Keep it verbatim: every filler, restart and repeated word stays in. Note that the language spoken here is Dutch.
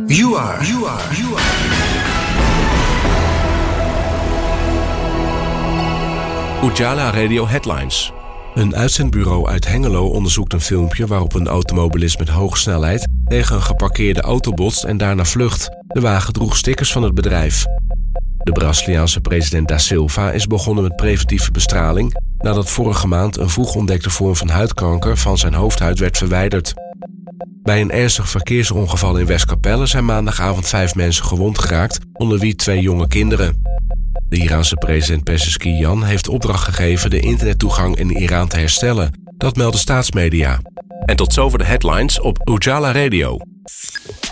You are. You are. You are. Ujala Radio Headlines. Een uitzendbureau uit Hengelo onderzoekt een filmpje waarop een automobilist met hoge snelheid tegen een geparkeerde auto botst en daarna vlucht. De wagen droeg stickers van het bedrijf. De Braziliaanse president Da Silva is begonnen met preventieve bestraling nadat vorige maand een vroeg ontdekte vorm van huidkanker van zijn hoofdhuid werd verwijderd. Bij een ernstig verkeersongeval in Westkapelle zijn maandagavond vijf mensen gewond geraakt, onder wie twee jonge kinderen. De Iraanse president Pezeshkian heeft opdracht gegeven de internettoegang in Iran te herstellen. Dat melden staatsmedia. En tot zover de headlines op Ujala Radio.